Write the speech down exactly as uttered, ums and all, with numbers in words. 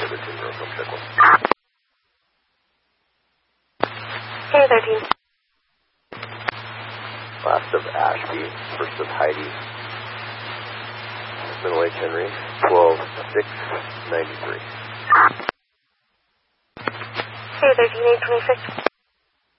the other team room. Come check one. Hey, thirteen. Last of Ashby, first of Heidi. Middle H Henry, twelve six ninety-three. Hey, thirteen eight twenty-six.